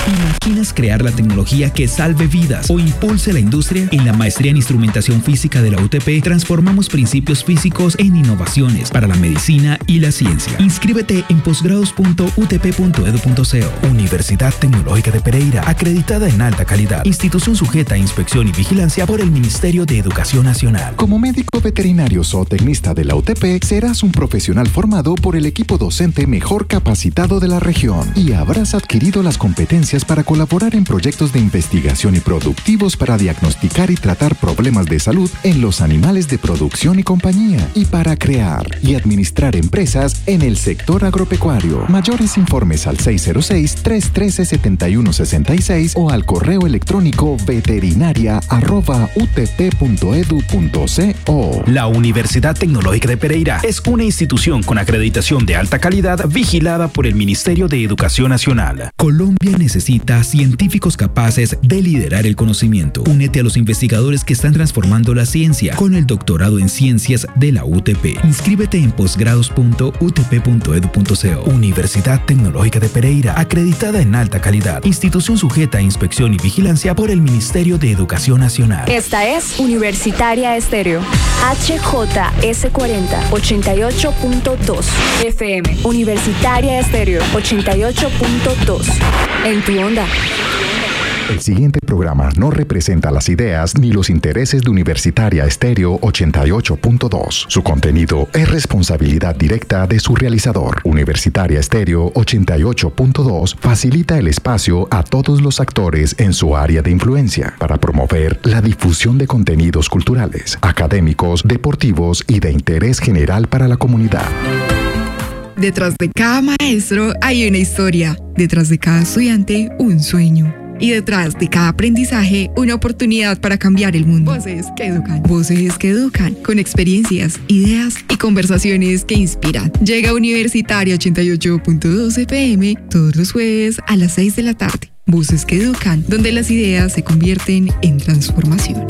¿Imaginas crear la tecnología que salve vidas o impulse la industria? En la maestría en instrumentación física de la UTP transformamos principios físicos en innovaciones para la medicina y la ciencia. Inscríbete en posgrados.utp.edu.co. Universidad Tecnológica de Pereira, acreditada en alta calidad. Institución sujeta a inspección y vigilancia por el Ministerio de Educación Nacional. Como médico veterinario zootecnista de la UTP, serás un profesional formado por el equipo docente mejor capacitado de la región y habrás adquirido las competencias para colaborar en proyectos de investigación y productivos para diagnosticar y tratar problemas de salud en los animales de producción y compañía y para crear y administrar empresas en el sector agropecuario. Mayores informes al 606-313-7166 o al correo electrónico veterinaria@utp.edu.co. La Universidad Tecnológica de Pereira es una institución con acreditación de alta calidad vigilada por el Ministerio de Educación Nacional. Colombia necesita científicos capaces de liderar el conocimiento. Únete a los investigadores que están transformando la ciencia con el doctorado en ciencias de la UTP. Inscríbete en posgrados.utp.edu.co. Universidad Tecnológica de Pereira, acreditada en alta calidad. Institución sujeta a inspección y vigilancia por el Ministerio de Educación Nacional. Esta es Universitaria Estéreo. HJS40 88.2 FM. Universitaria Estéreo 88.2. En tu onda. El siguiente programa no representa las ideas ni los intereses de Universitaria Estéreo 88.2. Su contenido es responsabilidad directa de su realizador. Universitaria Estéreo 88.2 facilita el espacio a todos los actores en su área de influencia para promover la difusión de contenidos culturales, académicos, deportivos y de interés general para la comunidad. Detrás de cada maestro hay una historia, detrás de cada estudiante un sueño y detrás de cada aprendizaje una oportunidad para cambiar el mundo. Voces que educan. Voces que educan, con experiencias, ideas y conversaciones que inspiran. Llega Universitaria 88.2 FM todos los jueves a las 6 de la tarde. Voces que educan, donde las ideas se convierten en transformación.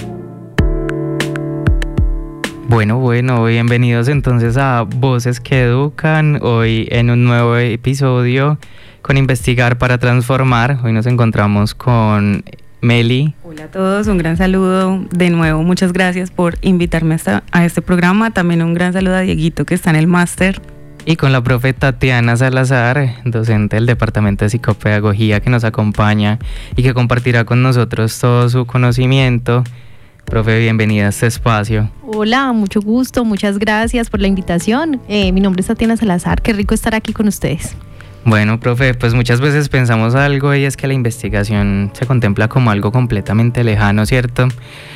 Bueno, bienvenidos entonces a Voces que Educan, hoy en un nuevo episodio con Investigar para Transformar. Hoy nos encontramos con Meli. Hola a todos, un gran saludo de nuevo, muchas gracias por invitarme a este programa, también un gran saludo a Dieguito que está en el máster. Y con la profe Tatiana Salazar, docente del Departamento de Psicopedagogía, que nos acompaña y que compartirá con nosotros todo su conocimiento. Profe, bienvenida a este espacio. Hola, mucho gusto, muchas gracias por la invitación. Mi nombre es Tatiana Salazar, qué rico estar aquí con ustedes. Bueno, profe, pues muchas veces pensamos algo y es que la investigación se contempla como algo completamente lejano, ¿cierto?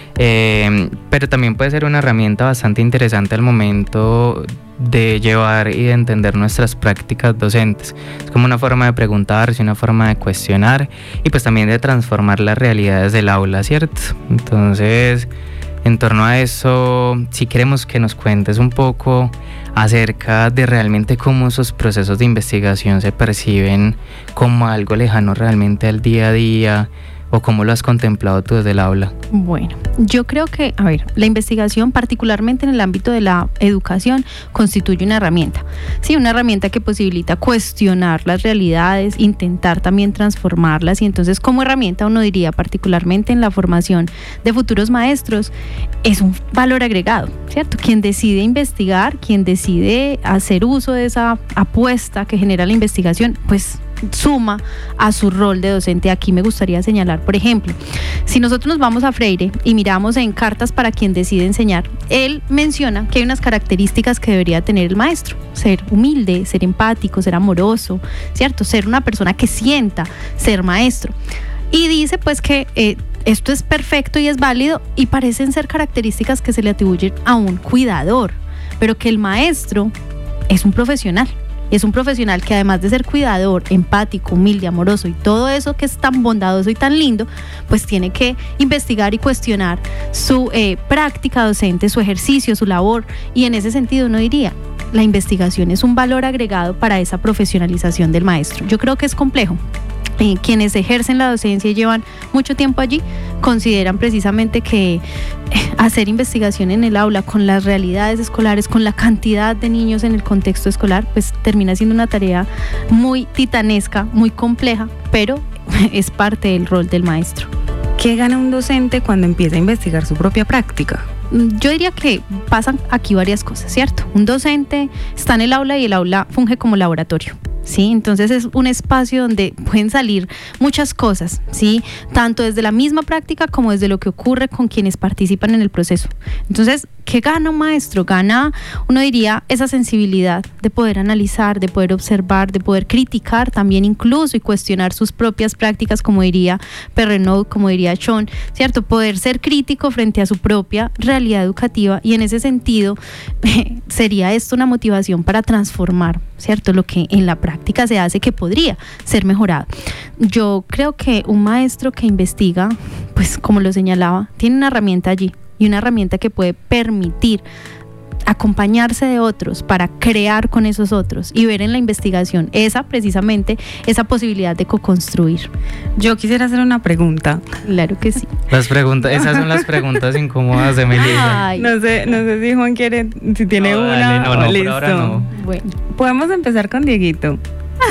Pero también puede ser una herramienta bastante interesante al momento de llevar y de entender nuestras prácticas docentes. Es como una forma de preguntarse, una forma de cuestionar y pues también de transformar las realidades del aula, ¿cierto? Entonces, en torno a eso, si queremos que nos cuentes un poco acerca de realmente cómo esos procesos de investigación se perciben como algo lejano realmente al día a día, o cómo lo has contemplado tú desde el aula. Bueno, yo creo que, la investigación, particularmente en el ámbito de la educación, constituye una herramienta. Sí, una herramienta que posibilita cuestionar las realidades, intentar también transformarlas, y entonces como herramienta uno diría, particularmente en la formación de futuros maestros, es un valor agregado, ¿cierto? Quien decide investigar, quien decide hacer uso de esa apuesta que genera la investigación, pues suma a su rol de docente. Aquí me gustaría señalar, por ejemplo, si nosotros nos vamos a Freire y miramos en Cartas para quien decide enseñar, él menciona que hay unas características que debería tener el maestro: ser humilde, ser empático, ser amoroso, ¿cierto? Ser una persona que sienta ser maestro. Y dice pues que esto es perfecto y es válido y parecen ser características que se le atribuyen a un cuidador, pero que el maestro es un profesional. Es un profesional que además de ser cuidador, empático, humilde, amoroso y todo eso que es tan bondadoso y tan lindo, pues tiene que investigar y cuestionar su práctica docente, su ejercicio, su labor, y en ese sentido uno diría, la investigación es un valor agregado para esa profesionalización del maestro. Yo creo que es complejo. Quienes ejercen la docencia y llevan mucho tiempo allí consideran precisamente que hacer investigación en el aula con las realidades escolares, con la cantidad de niños en el contexto escolar, pues termina siendo una tarea muy titanesca, muy compleja, pero es parte del rol del maestro. ¿Qué gana un docente cuando empieza a investigar su propia práctica? Yo diría que pasan aquí varias cosas, ¿cierto? Un docente está en el aula y el aula funge como laboratorio. ¿Sí? Entonces es un espacio donde pueden salir muchas cosas, ¿sí? Tanto desde la misma práctica como desde lo que ocurre con quienes participan en el proceso. Entonces, ¿qué gana un maestro? Gana, uno diría, esa sensibilidad de poder analizar, de poder observar, de poder criticar también incluso y cuestionar sus propias prácticas, como diría Perrenot, como diría Sean, ¿cierto? Poder ser crítico frente a su propia realidad educativa, y en ese sentido sería esto una motivación para transformar, ¿cierto? Lo que en la práctica se hace que podría ser mejorado. Yo creo que un maestro que investiga, pues como lo señalaba, tiene una herramienta allí, y una herramienta que puede permitir acompañarse de otros para crear con esos otros y ver en la investigación precisamente esa posibilidad de co-construir. Yo quisiera hacer una pregunta. Claro que sí. Esas son las preguntas incómodas de Melissa. No sé si Juan si tiene una. No, listo. Por ahora no. Bueno. Podemos empezar con Dieguito.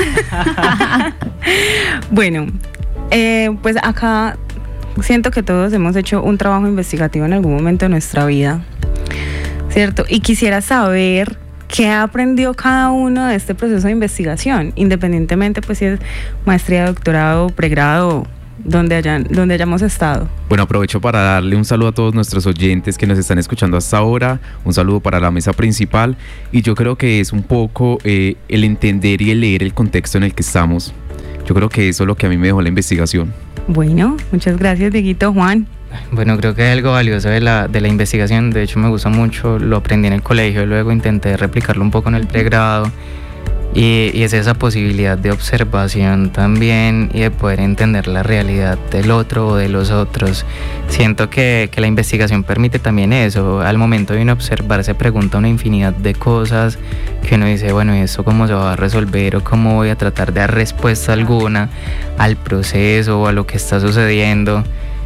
Bueno, pues acá siento que todos hemos hecho un trabajo investigativo en algún momento de nuestra vida, ¿cierto? Y quisiera saber qué aprendió cada uno de este proceso de investigación, independientemente pues si es maestría, doctorado, pregrado, donde hayamos estado. Bueno, aprovecho para darle un saludo a todos nuestros oyentes que nos están escuchando hasta ahora, un saludo para la mesa principal, y yo creo que es un poco el entender y el leer el contexto en el que estamos. Yo creo que eso es lo que a mí me dejó la investigación. Bueno, muchas gracias, Dieguito. Juan. Bueno, creo que hay algo valioso de la investigación. De hecho, me gusta mucho, lo aprendí en el colegio, luego intenté replicarlo un poco en el pregrado, y es esa posibilidad de observación también y de poder entender la realidad del otro o de los otros. Siento que la investigación permite también eso. Al momento de uno observar se pregunta una infinidad de cosas que uno dice, bueno, ¿y esto cómo se va a resolver o cómo voy a tratar de dar respuesta alguna al proceso o a lo que está sucediendo?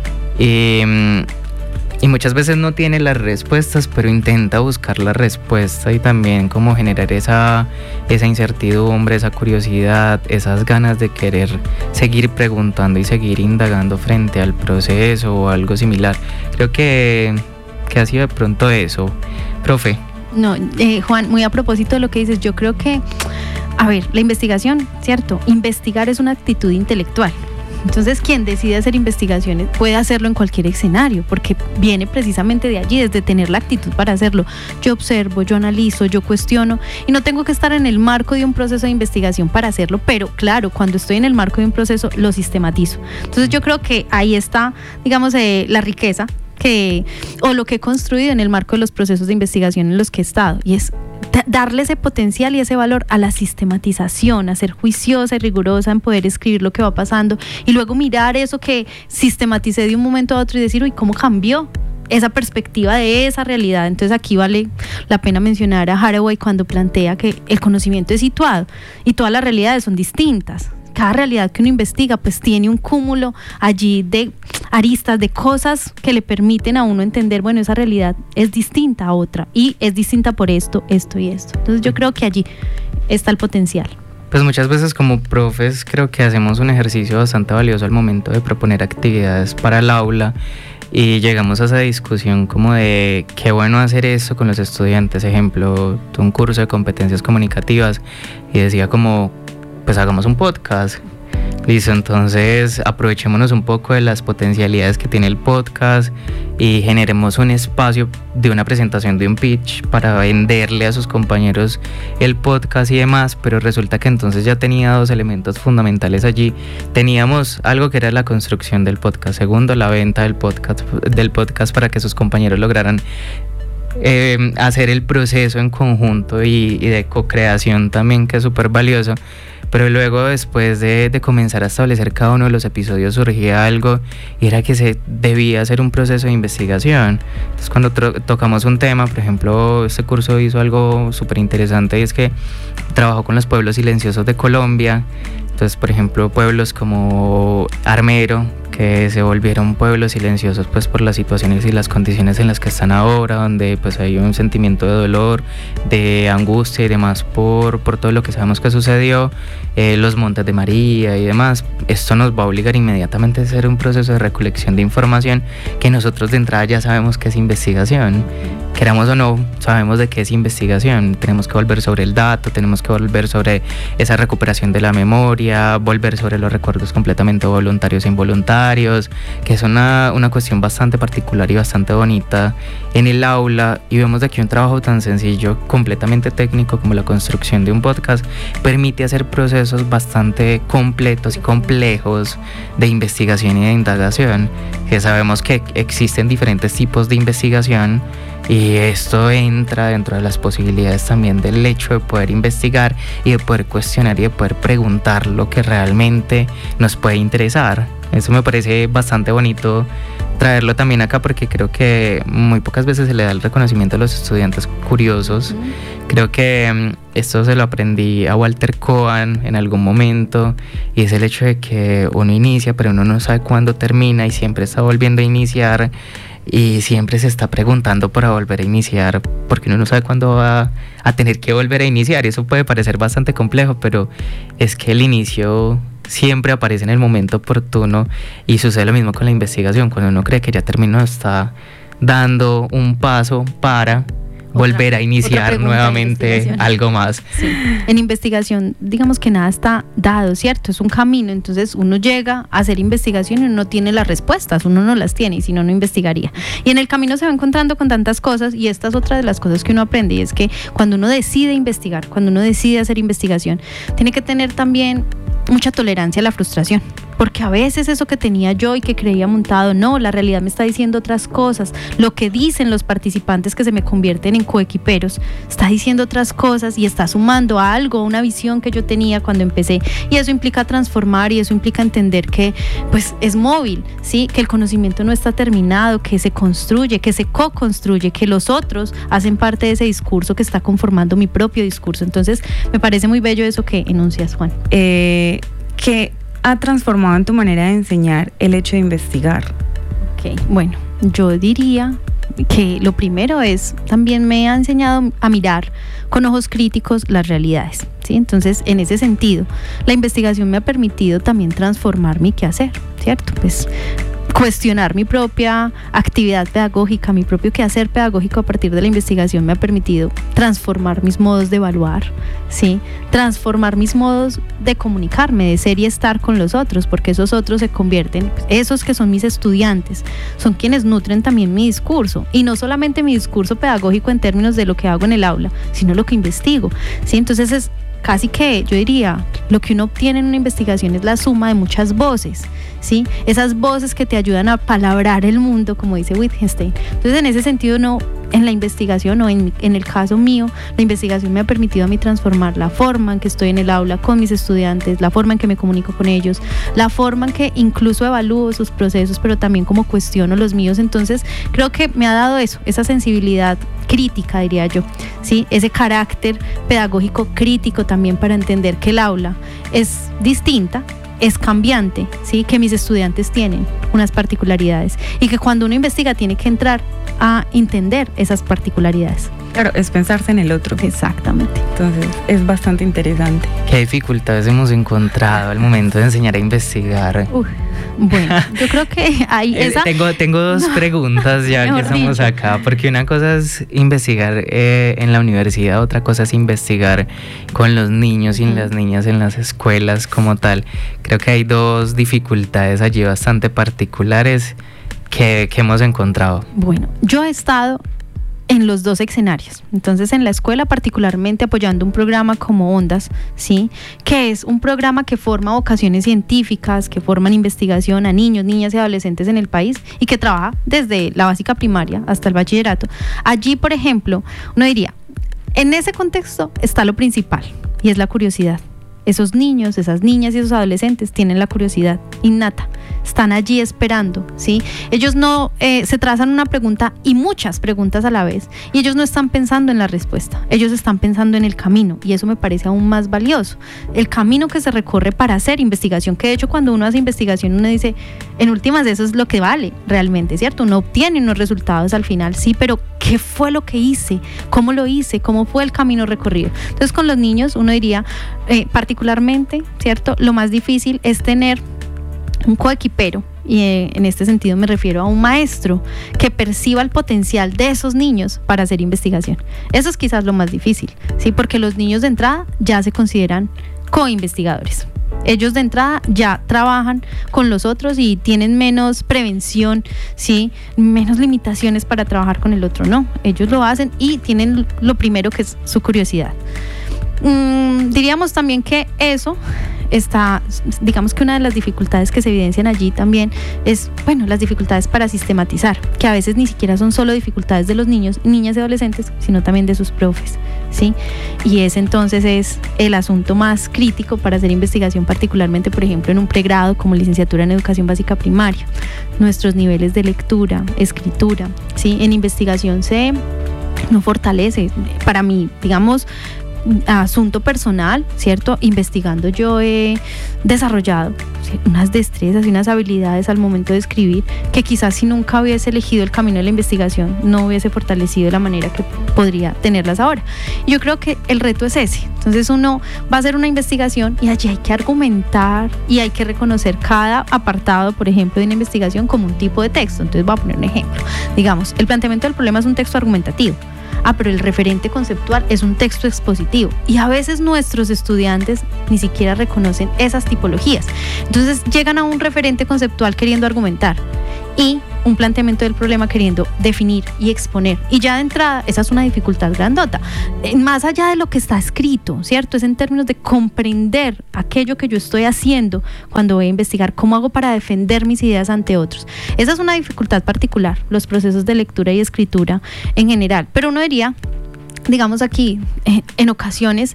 Y muchas veces no tiene las respuestas, pero intenta buscar la respuesta y también como generar esa incertidumbre, esa curiosidad, esas ganas de querer seguir preguntando y seguir indagando frente al proceso o algo similar. Creo que ha sido de pronto eso. Profe. No, Juan, muy a propósito de lo que dices, yo creo que, a ver, la investigación, ¿cierto? Investigar es una actitud intelectual. Entonces, quien decide hacer investigaciones puede hacerlo en cualquier escenario, porque viene precisamente de allí, desde tener la actitud para hacerlo. Yo observo, yo analizo, yo cuestiono, y no tengo que estar en el marco de un proceso de investigación para hacerlo, pero claro, cuando estoy en el marco de un proceso, lo sistematizo. Entonces, yo creo que ahí está, digamos, la riqueza o lo que he construido en el marco de los procesos de investigación en los que he estado, y es darle ese potencial y ese valor a la sistematización, a ser juiciosa y rigurosa en poder escribir lo que va pasando y luego mirar eso que sistematicé de un momento a otro y decir, uy, ¿cómo cambió esa perspectiva de esa realidad? Entonces aquí vale la pena mencionar a Haraway cuando plantea que el conocimiento es situado y todas las realidades son distintas. Cada realidad que uno investiga pues tiene un cúmulo allí de aristas, de cosas que le permiten a uno entender, bueno, esa realidad es distinta a otra y es distinta por esto, esto y esto. Entonces yo creo que allí está el potencial. Pues muchas veces como profes creo que hacemos un ejercicio bastante valioso al momento de proponer actividades para el aula y llegamos a esa discusión como de qué bueno hacer eso con los estudiantes. Ejemplo, un curso de competencias comunicativas y decía como, pues hagamos un podcast. Listo, entonces aprovechémonos un poco de las potencialidades que tiene el podcast y generemos un espacio de una presentación, de un pitch para venderle a sus compañeros el podcast y demás, pero resulta que entonces ya tenía dos elementos fundamentales allí. Teníamos algo que era la construcción del podcast, segundo, la venta del podcast para que sus compañeros lograran hacer el proceso en conjunto y de co-creación también, que es súper valioso. Pero luego, después de comenzar a establecer cada uno de los episodios, surgía algo y era que se debía hacer un proceso de investigación. Entonces, cuando tocamos un tema, por ejemplo, este curso hizo algo súper interesante y es que trabajó con los pueblos silenciosos de Colombia. Entonces, por ejemplo, pueblos como Armero, que que se volvieron pueblos silenciosos pues por las situaciones y las condiciones en las que están ahora, donde pues hay un sentimiento de dolor, de angustia y demás por todo lo que sabemos que sucedió, los Montes de María y demás. Esto nos va a obligar inmediatamente a hacer un proceso de recolección de información que nosotros de entrada ya sabemos que es investigación. Queramos o no, sabemos de qué es investigación. Tenemos que volver sobre el dato, tenemos que volver sobre esa recuperación de la memoria, volver sobre los recuerdos completamente voluntarios e involuntarios, que es una cuestión bastante particular y bastante bonita en el aula. Y vemos de aquí un trabajo tan sencillo, completamente técnico como la construcción de un podcast, permite hacer procesos bastante completos y complejos de investigación y de indagación, que sabemos que existen diferentes tipos de investigación. Y esto entra dentro de las posibilidades también del hecho de poder investigar y de poder cuestionar y de poder preguntar lo que realmente nos puede interesar. Eso me parece bastante bonito traerlo también acá, porque creo que muy pocas veces se le da el reconocimiento a los estudiantes curiosos. Creo que esto se lo aprendí a Walter Cohen en algún momento, y es el hecho de que uno inicia pero uno no sabe cuándo termina y siempre está volviendo a iniciar. Y siempre se está preguntando para volver a iniciar, porque uno no sabe cuándo va a tener que volver a iniciar. Eso puede parecer bastante complejo, pero es que el inicio siempre aparece en el momento oportuno, y sucede lo mismo con la investigación. Cuando uno cree que ya terminó, está dando un paso para volver a iniciar nuevamente algo más. Sí. En investigación, digamos que nada está dado, ¿cierto? Es un camino, entonces uno llega a hacer investigación y uno no tiene las respuestas, uno no las tiene, y si no, no investigaría. Y en el camino se va encontrando con tantas cosas, y esta es otra de las cosas que uno aprende, y es que cuando uno decide investigar, cuando uno decide hacer investigación, tiene que tener también mucha tolerancia a la frustración, porque a veces eso que tenía yo y que creía montado, no, la realidad me está diciendo otras cosas. Lo que dicen los participantes que se me convierten en coequiperos está diciendo otras cosas y está sumando a algo, a una visión que yo tenía cuando empecé, y eso implica transformar, y eso implica entender que pues es móvil, ¿sí? Que el conocimiento no está terminado, que se construye, que se co-construye, que los otros hacen parte de ese discurso que está conformando mi propio discurso. Entonces me parece muy bello eso que enuncias, Juan. ¿Qué ha transformado en tu manera de enseñar el hecho de investigar? Ok, bueno, yo diría que lo primero es, también me ha enseñado a mirar con ojos críticos las realidades, ¿sí? Entonces, en ese sentido, la investigación me ha permitido también transformar mi quehacer, ¿cierto? Pues cuestionar mi propia actividad pedagógica, mi propio quehacer pedagógico a partir de la investigación me ha permitido transformar mis modos de evaluar, ¿sí? Transformar mis modos de comunicarme, de ser y estar con los otros, porque esos otros se convierten, esos que son mis estudiantes, son quienes nutren también mi discurso, y no solamente mi discurso pedagógico en términos de lo que hago en el aula, sino lo que investigo, ¿sí? Entonces es casi que, yo diría, lo que uno obtiene en una investigación es la suma de muchas voces, ¿sí? Esas voces que te ayudan a palabrar el mundo, como dice Wittgenstein. Entonces, en ese sentido, no, en la investigación, o en el caso mío, la investigación me ha permitido a mí transformar la forma en que estoy en el aula con mis estudiantes, la forma en que me comunico con ellos, la forma en que incluso evalúo sus procesos, pero también como cuestiono los míos. Entonces, creo que me ha dado eso, esa sensibilidad crítica, diría yo, ¿sí? Ese carácter pedagógico crítico también para entender que el aula es distinta, es cambiante, ¿sí? Que mis estudiantes tienen unas particularidades, y que cuando uno investiga tiene que entrar a entender esas particularidades. Claro, es pensarse en el otro. Exactamente. Entonces, es bastante interesante. ¿Qué dificultades hemos encontrado al momento de enseñar a investigar? Bueno, yo creo que hay esa... Tengo dos preguntas ya que estamos acá, porque una cosa es investigar en la universidad, otra cosa es investigar con los niños y las niñas en las escuelas como tal. Creo que hay dos dificultades allí bastante particulares que hemos encontrado. Bueno, yo he estado en los dos escenarios. Entonces, en la escuela, particularmente apoyando un programa como Ondas, ¿sí? Que es un programa que forma vocaciones científicas, que forman investigación a niños, niñas y adolescentes en el país, y que trabaja desde la básica primaria hasta el bachillerato. Allí, por ejemplo, uno diría, en ese contexto está lo principal, y es la curiosidad. Esos niños, esas niñas y esos adolescentes tienen la curiosidad innata, están allí esperando, ¿sí? Ellos no se trazan una pregunta y muchas preguntas a la vez, y ellos no están pensando en la respuesta, ellos están pensando en el camino, y eso me parece aún más valioso, el camino que se recorre para hacer investigación, que de hecho cuando uno hace investigación uno dice, en últimas eso es lo que vale realmente, ¿cierto? Uno obtiene unos resultados al final, sí, pero ¿qué fue lo que hice? ¿Cómo lo hice? ¿Cómo fue el camino recorrido? Entonces con los niños uno diría, particularmente, ¿cierto? Lo más difícil es tener un coequipero, y en este sentido me refiero a un maestro que perciba el potencial de esos niños para hacer investigación. Eso es quizás lo más difícil, ¿sí? Porque los niños de entrada ya se consideran coinvestigadores. Ellos de entrada ya trabajan con los otros y tienen menos prevención, ¿sí? Menos limitaciones para trabajar con el otro. No, ellos lo hacen y tienen lo primero, que es su curiosidad. Diríamos también que eso está, digamos que una de las dificultades que se evidencian allí también es, bueno, las dificultades para sistematizar, que a veces ni siquiera son solo dificultades de los niños, niñas y adolescentes, sino también de sus profes, ¿sí? Y ese entonces es el asunto más crítico para hacer investigación, particularmente, por ejemplo, en un pregrado como licenciatura en educación básica primaria. Nuestros niveles de lectura, escritura, ¿sí? En investigación se no fortalece. Para mí, digamos, asunto personal, ¿cierto? Investigando yo he desarrollado, ¿sí?, unas destrezas y unas habilidades al momento de escribir que quizás si nunca hubiese elegido el camino de la investigación no hubiese fortalecido de la manera que podría tenerlas ahora. Yo creo que el reto es ese. Entonces uno va a hacer una investigación y allí hay que argumentar y hay que reconocer cada apartado, por ejemplo, de una investigación como un tipo de texto. Entonces voy a poner un ejemplo. Digamos, el planteamiento del problema es un texto argumentativo. Pero el referente conceptual es un texto expositivo, y a veces nuestros estudiantes ni siquiera reconocen esas tipologías. Entonces llegan a un referente conceptual queriendo argumentar y un planteamiento del problema queriendo definir y exponer, y ya de entrada esa es una dificultad grandota, más allá de lo que está escrito, ¿cierto? Es en términos de comprender aquello que yo estoy haciendo cuando voy a investigar, cómo hago para defender mis ideas ante otros. Esa es una dificultad particular, los procesos de lectura y escritura en general, pero uno diría, digamos aquí, en ocasiones,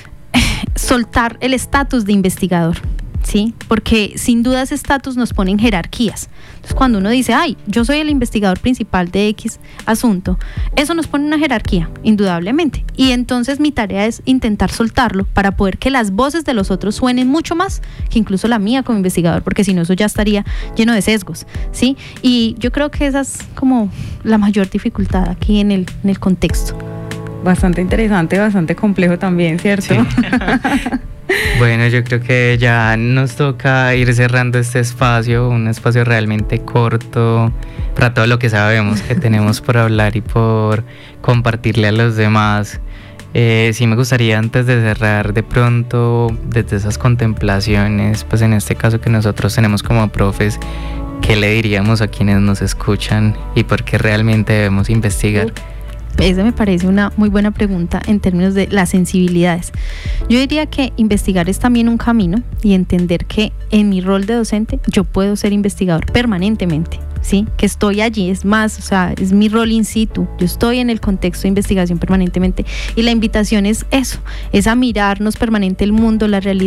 soltar el estatus de investigador, ¿sí? Porque sin duda ese estatus nos pone en jerarquías. Entonces cuando uno dice, ay, yo soy el investigador principal de X asunto, eso nos pone en una jerarquía, indudablemente. Y entonces mi tarea es intentar soltarlo para poder que las voces de los otros suenen mucho más que incluso la mía como investigador, porque si no eso ya estaría lleno de sesgos, ¿sí? Y yo creo que esa es como la mayor dificultad aquí en el contexto. Bastante interesante, bastante complejo también, ¿cierto? Sí. Bueno, yo creo que ya nos toca ir cerrando este espacio, un espacio realmente corto para todo lo que sabemos que tenemos por hablar y por compartirle a los demás. Sí me gustaría, antes de cerrar, de pronto, desde esas contemplaciones, pues en este caso que nosotros tenemos como profes, ¿qué le diríamos a quienes nos escuchan y por qué realmente debemos investigar? Esa me parece una muy buena pregunta en términos de las sensibilidades. Yo diría que investigar es también un camino, y entender que en mi rol de docente yo puedo ser investigador permanentemente, ¿sí? Que estoy allí, es más, o sea, es mi rol in situ, yo estoy en el contexto de investigación permanentemente, y la invitación es eso, es a mirarnos permanentemente el mundo,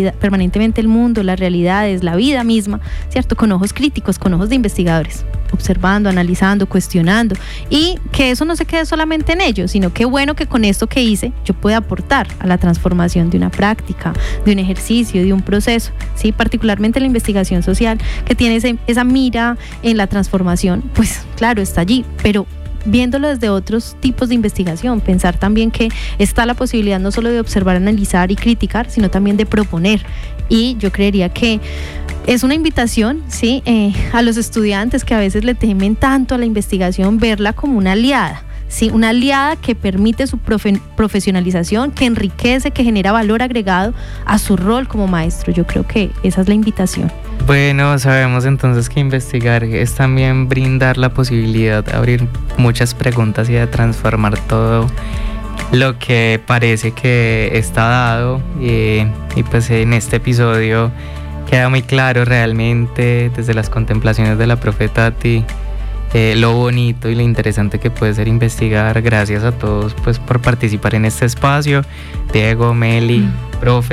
las realidades, la vida misma, ¿cierto? Con ojos críticos, con ojos de investigadores, observando, analizando, cuestionando, y que eso no se quede solamente en ello, sino que bueno que con esto que hice yo pueda aportar a la transformación de una práctica, de un ejercicio, de un proceso, ¿sí? Particularmente la investigación social, que tiene esa mira en la transformación, pues claro, está allí, pero viéndolo desde otros tipos de investigación, pensar también que está la posibilidad no solo de observar, analizar y criticar, sino también de proponer. Y yo creería que es una invitación, ¿sí? A los estudiantes que a veces le temen tanto a la investigación, verla como una aliada, ¿sí? Una aliada que permite su profesionalización, que enriquece, que genera valor agregado a su rol como maestro. Yo creo que esa es la invitación. Bueno, sabemos entonces que investigar es también brindar la posibilidad de abrir muchas preguntas y de transformar todo lo que parece que está dado, y pues en este episodio queda muy claro realmente desde las contemplaciones de la profe Tati lo bonito y lo interesante que puede ser investigar. Gracias a todos pues por participar en este espacio. Diego, Meli, profe.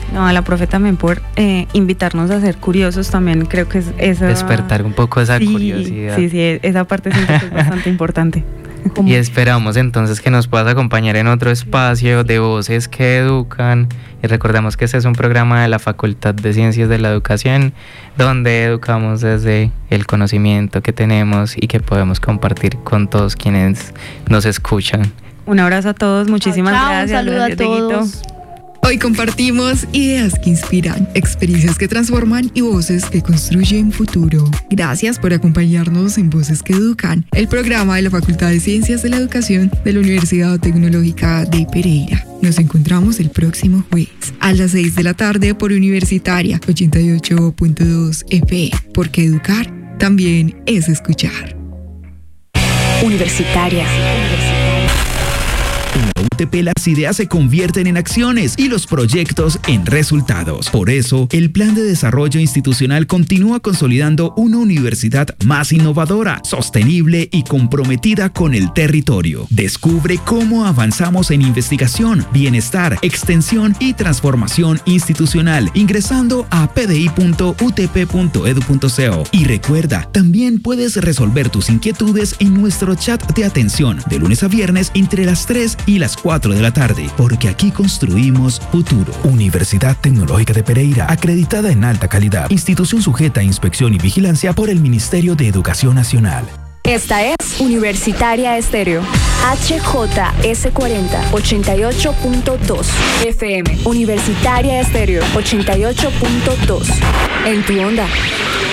No, a la profe también por invitarnos a ser curiosos, también creo que es eso. Despertar un poco esa curiosidad. Sí, esa parte siento que es bastante importante. Y esperamos entonces que nos puedas acompañar en otro espacio de Voces que Educan. Y recordamos que este es un programa de la Facultad de Ciencias de la Educación, donde educamos desde el conocimiento que tenemos y que podemos compartir con todos quienes nos escuchan. Un abrazo a todos, muchísimas gracias. Un saludo a todos. Hoy compartimos ideas que inspiran, experiencias que transforman y voces que construyen futuro. Gracias por acompañarnos en Voces que Educan, el programa de la Facultad de Ciencias de la Educación de la Universidad Tecnológica de Pereira. Nos encontramos el próximo jueves a las 6 de la tarde por Universitaria 88.2 FM, porque educar también es escuchar. Universitaria. En la UTP las ideas se convierten en acciones y los proyectos en resultados. Por eso, el Plan de Desarrollo Institucional continúa consolidando una universidad más innovadora, sostenible y comprometida con el territorio. Descubre cómo avanzamos en investigación, bienestar, extensión y transformación institucional ingresando a pdi.utp.edu.co. Y recuerda, también puedes resolver tus inquietudes en nuestro chat de atención de lunes a viernes entre las 3 y las 4 de la tarde, porque aquí construimos futuro. Universidad Tecnológica de Pereira, acreditada en alta calidad, institución sujeta a inspección y vigilancia por el Ministerio de Educación Nacional. Esta es Universitaria Estéreo. HJS40 88.2 FM. Universitaria Estéreo 88.2. En tu onda.